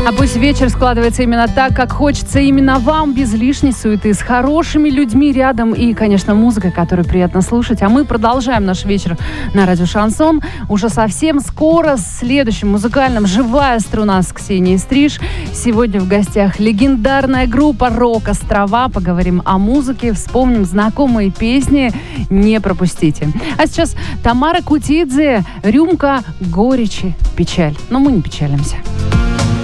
А пусть вечер складывается именно так, как хочется именно вам, без лишней суеты, с хорошими людьми рядом и, конечно, музыкой, которую приятно слушать. А мы продолжаем наш вечер на радио «Шансон». Уже совсем скоро с следующим музыкальным «Живая струна» с Ксенией Стриж. Сегодня в гостях легендарная группа «Рок-Острова». Поговорим о музыке, вспомним знакомые песни. Не пропустите. А сейчас Тамара Кутидзе, «Рюмка горечи, печаль». Но мы не печалимся.